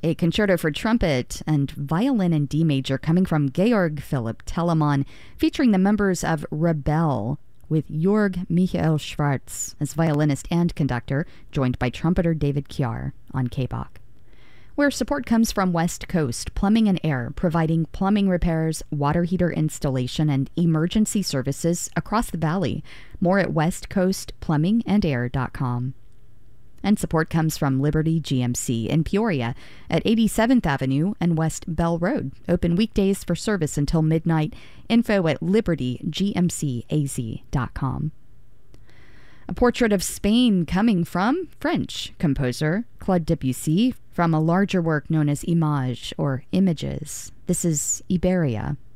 a concerto for trumpet and violin in D major coming from Georg Philipp Telemann, featuring the members of Rebel, with Jörg Michael Schwarz as violinist and conductor, joined by trumpeter David Kjaer on K-Bach. Where support comes from West Coast Plumbing and Air, providing plumbing repairs, water heater installation, and emergency services across the valley. More at westcoastplumbingandair.com. And support comes from Liberty GMC in Peoria at 87th Avenue and West Bell Road. Open weekdays for service until midnight. Info at libertygmcaz.com. A portrait of Spain coming from French composer Claude Debussy from a larger work known as Images or Images. This is Iberia.